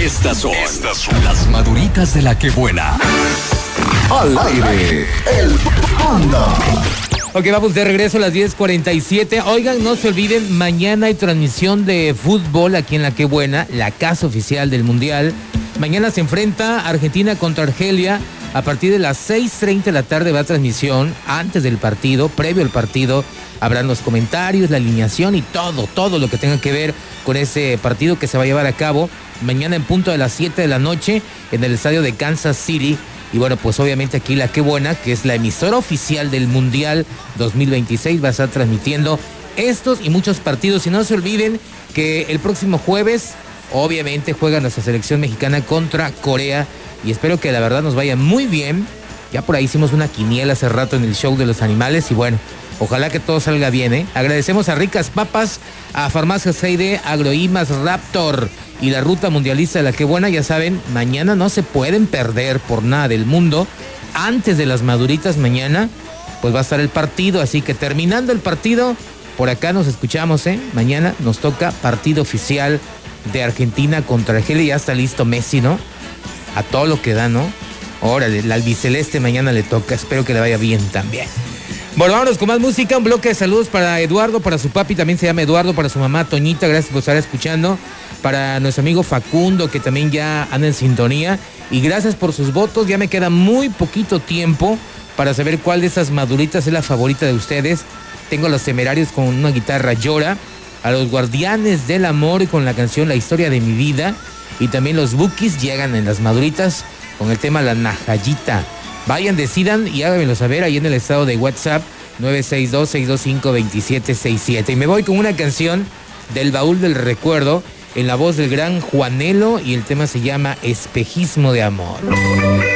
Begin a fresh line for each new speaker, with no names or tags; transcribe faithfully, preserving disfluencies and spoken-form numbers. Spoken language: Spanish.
Estas son, Estas son las maduritas de la que buena. Al aire, el Panda.
Ok, vamos de regreso a las diez cuarenta y siete. Oigan, no se olviden, mañana hay transmisión de fútbol aquí en La Que Buena, la casa oficial del Mundial. Mañana se enfrenta Argentina contra Argelia. A partir de las seis treinta de la tarde va a transmisión. Antes del partido, previo al partido, habrán los comentarios, la alineación y todo, todo lo que tenga que ver con ese partido que se va a llevar a cabo mañana en punto de las siete de la noche en el estadio de Kansas City. Y bueno, pues obviamente aquí La Que Buena, que es la emisora oficial del Mundial dos mil veintiséis, va a estar transmitiendo estos y muchos partidos. Y no se olviden que el próximo jueves, obviamente, juega nuestra selección mexicana contra Corea. Y espero que la verdad nos vaya muy bien. Ya por ahí hicimos una quiniela hace rato en el show de los animales. Y bueno, ojalá que todo salga bien, ¿eh? Agradecemos a Ricas Papas, a Farmacias G I D, Agroimas, Raptor y la Ruta Mundialista de La Que Buena. Ya saben, mañana no se pueden perder por nada del mundo. Antes de las maduritas mañana, pues va a estar el partido. Así que terminando el partido, por acá nos escuchamos, ¿eh? Mañana nos toca partido oficial de Argentina contra Argelia. Ya está listo Messi, ¿no? A todo lo que da, ¿no? Órale, el albiceleste mañana le toca. Espero que le vaya bien también. Bueno, vámonos con más música. Un bloque de saludos para Eduardo, para su papi, también se llama Eduardo, para su mamá Toñita, gracias por estar escuchando. Para nuestro amigo Facundo, que también ya anda en sintonía. Y gracias por sus votos. Ya me queda muy poquito tiempo para saber cuál de esas maduritas es la favorita de ustedes. Tengo a Los Temerarios con una guitarra llora, a Los Guardianes del Amor con la canción La Historia de Mi Vida. Y también los Bukis llegan en las maduritas con el tema La Najayita. Vayan, decidan y háganmelo saber ahí en el estado de WhatsApp nueve seis dos, seis dos cinco, dos siete seis siete. Y me voy con una canción del Baúl del Recuerdo en la voz del gran Juanelo y el tema se llama Espejismo de Amor.